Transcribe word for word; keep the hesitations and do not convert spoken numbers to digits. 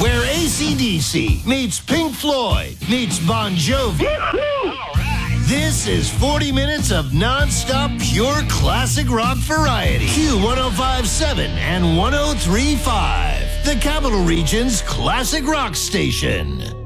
where A C D C meets Pink Floyd meets Bon Jovi. This is forty minutes of non-stop pure classic rock variety. Q one oh five point seven and one oh three point five, the Capital Region's classic rock station.